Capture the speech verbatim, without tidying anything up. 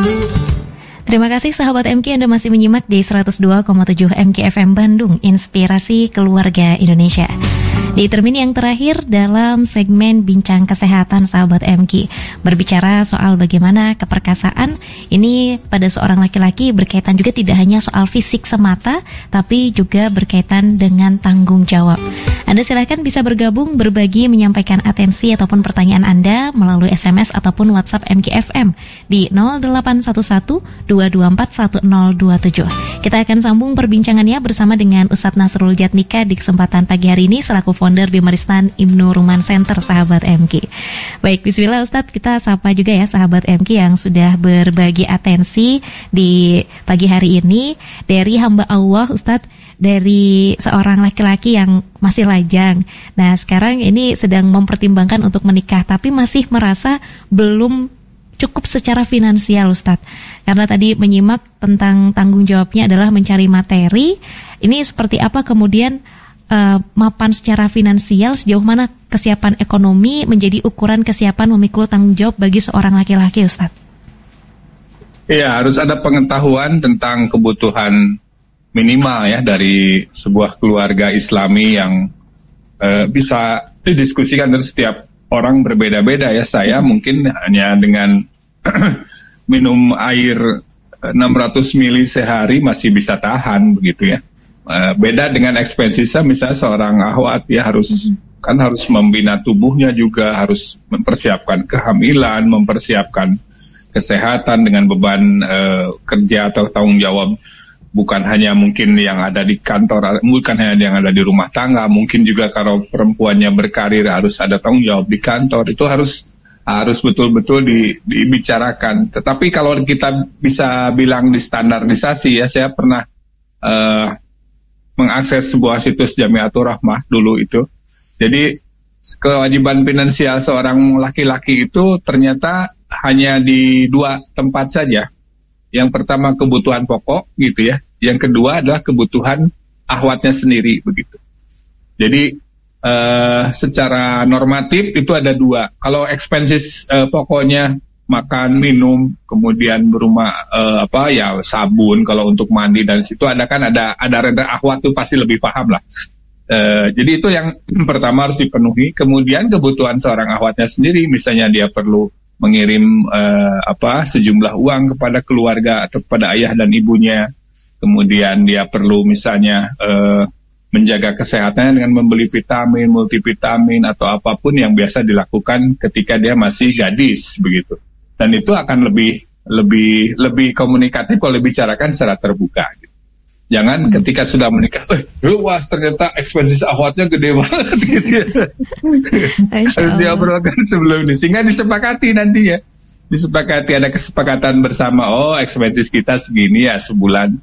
Terima kasih sahabat M K, Anda masih menyimak di seratus dua koma tujuh M K F M Bandung, Inspirasi Keluarga Indonesia. Di termin yang terakhir dalam segmen Bincang Kesehatan sahabat M K, berbicara soal bagaimana keperkasaan ini pada seorang laki-laki berkaitan juga tidak hanya soal fisik semata, tapi juga berkaitan dengan tanggung jawab. Anda silakan bisa bergabung, berbagi, menyampaikan atensi ataupun pertanyaan Anda melalui S M S ataupun WhatsApp M K F M di nol delapan satu satu dua dua empat satu nol dua tujuh. Kita akan sambung perbincangannya bersama dengan Ustadz Nasrul Jatnika di kesempatan pagi hari ini selaku founder Bimaristan Ibnu Ruman Center sahabat M K. Baik, bismillah Ustadz, kita sapa juga ya sahabat M K yang sudah berbagi atensi di pagi hari ini. Dari hamba Allah Ustadz, dari seorang laki-laki yang masih lajang. Nah sekarang ini sedang mempertimbangkan untuk menikah, tapi masih merasa belum cukup secara finansial Ustadz. Karena tadi menyimak tentang tanggung jawabnya adalah mencari materi. Ini seperti apa kemudian uh, mapan secara finansial, sejauh mana kesiapan ekonomi menjadi ukuran kesiapan memikul tanggung jawab bagi seorang laki-laki Ustadz? Iya, harus ada pengetahuan tentang kebutuhan minimal ya dari sebuah keluarga Islami yang uh, bisa didiskusikan dari setiap orang berbeda-beda ya. Saya mungkin hanya dengan minum air enam ratus mili sehari masih bisa tahan begitu ya. Uh, beda dengan ekspensifnya, misalnya seorang akhwat ya harus kan harus membina tubuhnya juga, harus mempersiapkan kehamilan, mempersiapkan kesehatan dengan beban uh, kerja atau tanggung jawab. Bukan hanya mungkin yang ada di kantor, bukan hanya yang ada di rumah tangga, mungkin juga kalau perempuannya berkarir harus ada tanggung jawab di kantor. Itu harus harus betul-betul di, dibicarakan. Tetapi kalau kita bisa bilang di standarisasi ya, saya pernah uh, mengakses sebuah situs Jamiatur Rahmah dulu itu. Jadi kewajiban finansial seorang laki-laki itu ternyata hanya di dua tempat saja. Yang pertama kebutuhan pokok gitu ya. Yang kedua adalah kebutuhan akhwatnya sendiri begitu. Jadi uh, secara normatif itu ada dua. Kalau expenses uh, pokoknya makan, minum, kemudian berumah uh, apa ya sabun kalau untuk mandi dan situ ada kan ada ada reda akhwat tuh pasti lebih paham lah. Uh, jadi itu yang pertama harus dipenuhi. Kemudian kebutuhan seorang akhwatnya sendiri, misalnya dia perlu mengirim uh, apa sejumlah uang kepada keluarga atau kepada ayah dan ibunya. Kemudian dia perlu misalnya uh, menjaga kesehatannya dengan membeli vitamin, multivitamin atau apapun yang biasa dilakukan ketika dia masih gadis begitu. Dan itu akan lebih lebih lebih komunikatif kalau dibicarakan secara terbuka. Gitu. Jangan hmm. ketika sudah menikah, eh, luas ternyata expenses akhwatnya gede banget gitu ya. Harus diobrolkan sebelum ini, sehingga disepakati nantinya. Disepakati, ada kesepakatan bersama, oh expenses kita segini ya sebulan.